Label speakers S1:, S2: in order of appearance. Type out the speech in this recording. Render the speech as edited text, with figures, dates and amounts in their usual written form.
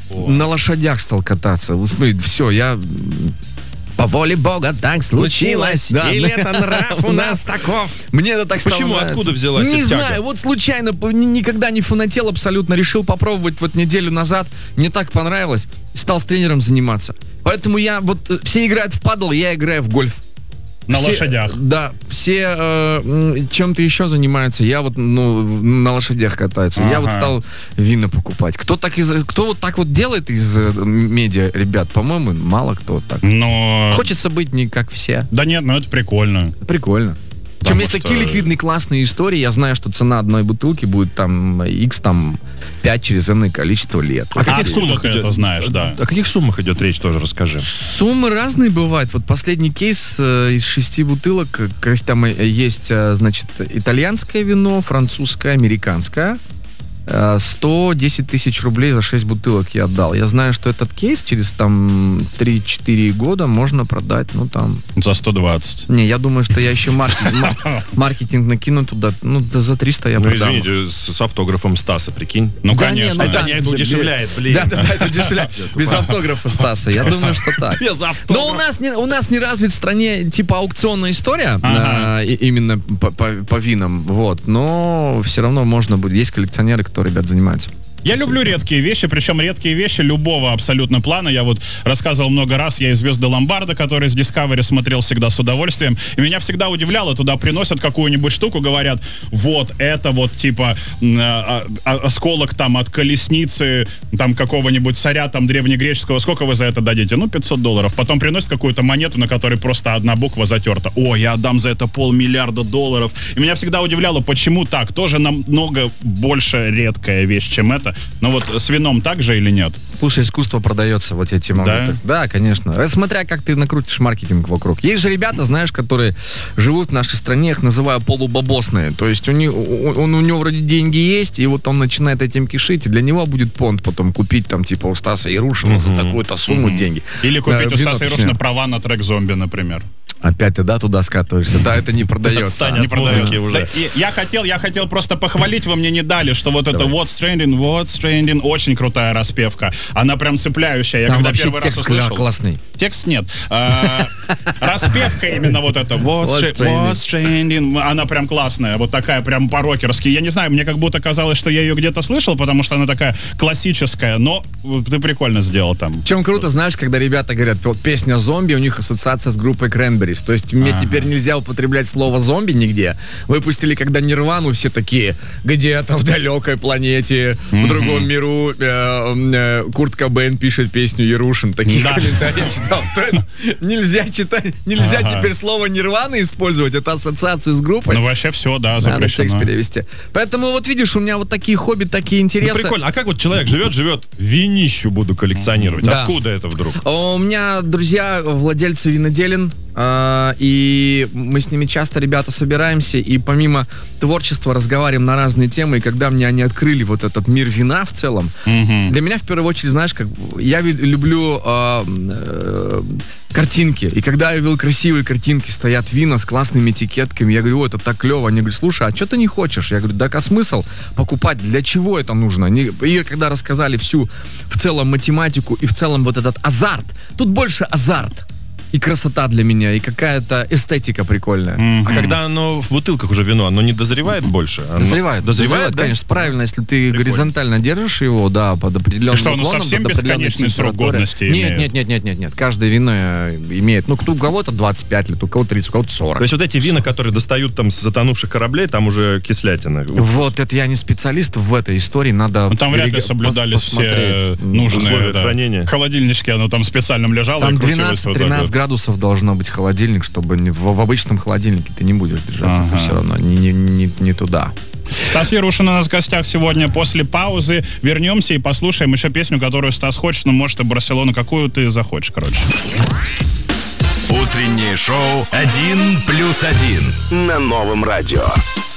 S1: На лошадях стал кататься. Вот смотри, все, я... По воле Бога так случилось. Да.
S2: Или это нрав у нас таков.
S1: Мне это так стало
S2: Почему?
S1: нравиться.
S2: Откуда взялась эта
S1: Не
S2: тяга?
S1: знаю, вот случайно, никогда не фанател абсолютно. Решил попробовать вот неделю назад. Мне так понравилось. Стал с тренером заниматься. Поэтому я вот... Все играют в падл, я играю в гольф.
S3: На лошадях.
S1: Да, все чем-то еще занимаются. Я вот на лошадях катаюсь. Я вот стал вина покупать. Кто вот так вот делает из медиа, ребят? По-моему, мало кто так.
S3: Но...
S1: Хочется быть не как все.
S3: Да нет, ну это прикольно.
S1: Прикольно. Причем есть такие ликвидные классные истории. Я знаю, что цена одной бутылки будет там X там 5 через энное количество лет.
S3: А каких суммах ты это знаешь, да?
S2: О каких суммах идет речь, тоже расскажи.
S1: Суммы разные бывают. Вот последний кейс из 6 бутылок. Там есть, значит, итальянское вино, французское, американское. 110 тысяч рублей за 6 бутылок я отдал. Я знаю, что этот кейс через там 3-4 года можно продать, ну там...
S3: За 120.
S1: Не, я думаю, что я еще маркетинг накину туда, за 300 я продам.
S2: Извините, с автографом Стаса, прикинь.
S3: Ну, конечно.
S2: Это удешевляет, блин.
S1: Да, это удешевляет. Без автографа Стаса. Я думаю, что так.
S2: Без автографа.
S1: Но у нас не развит в стране типа аукционная история, именно по винам, вот. Но все равно можно будет. Есть коллекционеры, которые, ребят, занимаются.
S3: Я люблю редкие вещи, причем редкие вещи любого абсолютно плана. Я вот рассказывал много раз, я и «Звезды Ломбарда», который с Discovery смотрел всегда с удовольствием. И меня всегда удивляло, туда приносят какую-нибудь штуку, говорят, вот это вот типа осколок там от колесницы, там какого-нибудь царя там древнегреческого. Сколько вы за это дадите? Ну, $500. Потом приносят какую-то монету, на которой просто одна буква затерта. О, я отдам за это $500 миллиарда. И меня всегда удивляло, почему так? Тоже намного больше редкая вещь, чем это. Но вот с вином так же или нет?
S1: Слушай, искусство продается, вот я тебе могу.
S3: Да?
S1: Да, конечно. Смотря как ты накрутишь маркетинг вокруг. Есть же ребята, знаешь, которые живут в нашей стране, я их называю полубабосные. То есть у него вроде деньги есть, и вот он начинает этим кишить, и для него будет понт потом купить там типа у Стаса Ярушина за такую-то сумму деньги.
S3: Или купить у Стаса Ярушина права на трек «Зомби», например.
S1: Опять ты, туда скатываешься. Да, это не продается.
S3: Не продается. Уже. Да, я хотел просто похвалить, вы мне не дали, что вот это What's Trending, очень крутая распевка. Она прям цепляющая. Я
S1: там
S3: когда
S1: вообще
S3: первый раз
S1: текст
S3: услышал...
S1: классный.
S3: Текст нет. Распевка именно вот эта What's Trending. Она прям классная. Вот такая прям по-рокерски. Я не знаю, мне как будто казалось, что я ее где-то слышал, потому что она такая классическая. Но ты прикольно сделал там.
S1: В чем круто, знаешь, когда ребята говорят, вот песня «Зомби», у них ассоциация с группой Cranberries. То есть мне теперь нельзя употреблять слово «зомби» нигде. Выпустили, когда Нирвану, все такие, где-то в далекой планете, в другом миру Курт Кобейн пишет песню «Ярушин». Такие комментарии читал. Нельзя читать, нельзя теперь слово «Нирвана» использовать, это ассоциация с группой.
S3: Ну вообще все, да, запрещено.
S1: Надо текст перевести. Поэтому вот видишь, у меня вот такие хобби, такие интересы.
S2: Ну, прикольно. А как вот человек живет, винищу буду коллекционировать?
S1: Да.
S2: Откуда это вдруг?
S1: У меня друзья, владельцы виноделин, и мы с ними часто, ребята, собираемся, и помимо творчества разговариваем на разные темы, и когда мне они открыли вот этот мир вина в целом, для меня в первую очередь, знаешь, как я люблю картинки, и когда я видел красивые картинки, стоят вина с классными этикетками, я говорю, это так клево, они говорят, слушай, а что ты не хочешь? Я говорю, да, а смысл покупать, для чего это нужно? И когда рассказали всю в целом математику и в целом вот этот азарт, тут больше азарт и красота для меня, и какая-то эстетика прикольная.
S2: А когда оно в бутылках уже вино, оно не дозревает больше?
S1: Дозревает,
S2: да?
S1: конечно, правильно, если ты горизонтально держишь его, да, под определенным
S3: что, оно совсем бесконечный срок годности имеет?
S1: Нет. Каждое вино имеет, у кого-то 25 лет, у кого-то 30, у кого-то 40.
S2: То есть вот эти вина, которые достают там с затонувших кораблей, там уже кислятина.
S1: Вот, это я не специалист в этой истории, надо
S3: там вряд ли соблюдались все нужные
S2: хранения.
S3: Холодильнички, оно там в специальном лежало
S1: там
S3: и крутилось.
S1: 12-13 градусов должно быть холодильник, чтобы в обычном холодильнике ты не будешь держать. Это все равно не туда.
S3: Стас Ярушин у нас в гостях сегодня. После паузы вернемся и послушаем еще песню, которую Стас хочет, но может и Барселону, какую ты захочешь, короче.
S4: Утреннее шоу «1+1» на Новом радио.